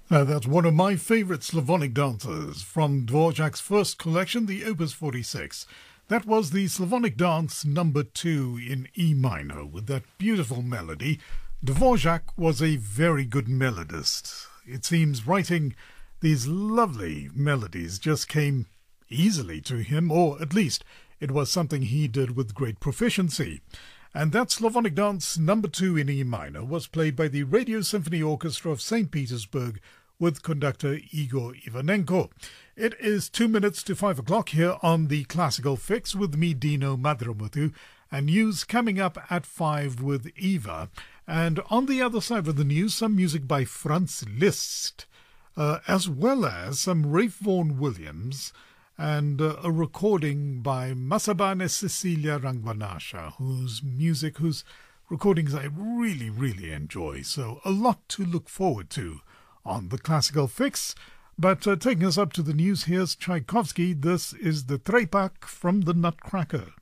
That's one of my favorite Slavonic dances from Dvorak's first collection, the Opus 46. That was the Slavonic Dance number 2 in E minor with that beautiful melody. Dvorak was a very good melodist. It seems writing these lovely melodies just came easily to him, or at least it was something he did with great proficiency. And that Slavonic Dance number 2 in E minor was played by the Radio Symphony Orchestra of St. Petersburg with conductor Igor Ivanenko. It is 2 minutes to 5 o'clock here on the Classical Fix with me, Dino Madramuthu, and news coming up at 5 with Eva. And on the other side of the news, some music by Franz Liszt, as well as some Ralph Vaughan Williams, and a recording by Masabane Cecilia Rangvanasha, whose recordings I really, really enjoy. So a lot to look forward to on the Classical Fix. But taking us up to the news, here's Tchaikovsky. This is the Trepak from the Nutcracker.